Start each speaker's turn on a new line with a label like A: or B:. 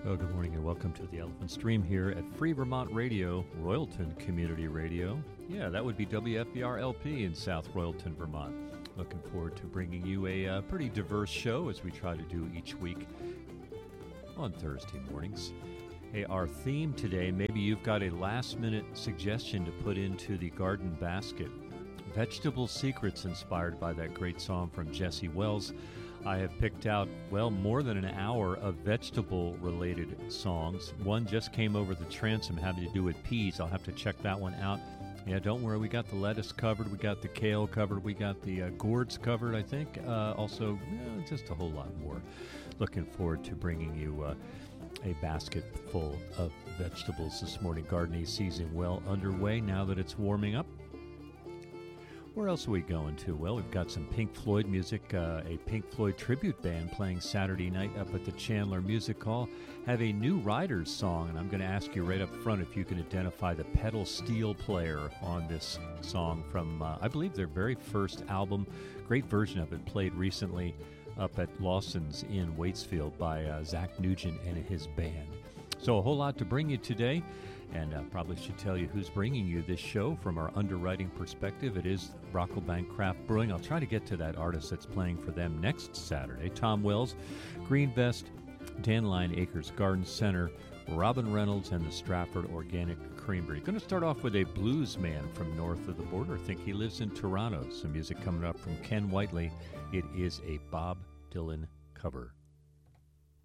A: Well, good morning and welcome to the Elephant Stream here at Free Vermont Radio, Royalton Community Radio. Yeah, that would be WFBR-LP in South Royalton, Vermont. Looking forward to bringing you a pretty diverse show as we try to do each week on Thursday mornings. Hey, our theme today, maybe you've got a last-minute suggestion to put into the garden basket. Vegetable Secrets, inspired by that great song from Jesse Wells. I have picked out, well, more than an hour of vegetable-related songs. One just came over the transom having to do with peas. I'll have to check that one out. Yeah, don't worry, we got the lettuce covered, we got the kale covered, we got the gourds covered, I think. Also, just a whole lot more. Looking forward to bringing you a basket full of vegetables this morning. Gardening season well underway now that it's warming up. Where else are we going to? Well, we've got some Pink Floyd music, a Pink Floyd tribute band playing Saturday night up at the Chandler Music Hall. Have a New Riders song, and I'm going to ask you right up front if you can identify the pedal steel player on this song from, I believe, their very first album. Great version of it played recently up at Lawson's in Waitsfield by Zach Nugent and his band. So a whole lot to bring you today. And probably should tell you who's bringing you this show from our underwriting perspective. It is Brocklebank Craft Brewing. I'll try to get to that artist that's playing for them next Saturday. Tom Wells, Greenvest, Dandelion Acres Garden Center, Robin Reynolds, and the Stratford Organic Creamery. Going to start off with a blues man from north of the border. I think he lives in Toronto. Some music coming up from Ken Whiteley. It is a Bob Dylan cover.